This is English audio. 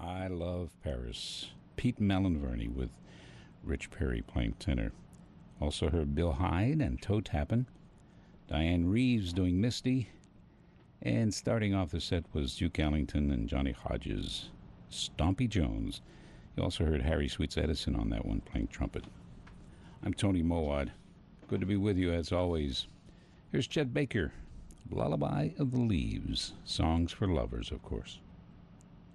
I Love Paris. Pete Mellenverney with Rich Perry playing tenor. Also heard Bill Hyde and Toe Tappin', Diane Reeves doing Misty, and starting off the set was Duke Ellington and Johnny Hodges, Stompy Jones. You also heard Harry Sweets Edison on that one playing trumpet. I'm Tony Mowat. Good to be with you as always. Here's Chet Baker, Lullaby of the Leaves, Songs for Lovers, of course.